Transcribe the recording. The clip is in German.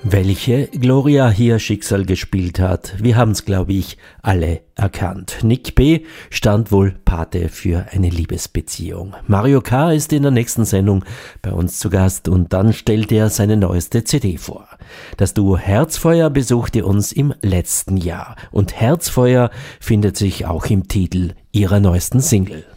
Welche Gloria hier Schicksal gespielt hat, wir haben's, glaube ich, alle erkannt. Nick B. stand wohl Pate für eine Liebesbeziehung. Mario K. ist in der nächsten Sendung bei uns zu Gast und dann stellt er seine neueste CD vor. Das Duo Herzfeuer besuchte uns im letzten Jahr und Herzfeuer findet sich auch im Titel ihrer neuesten Single.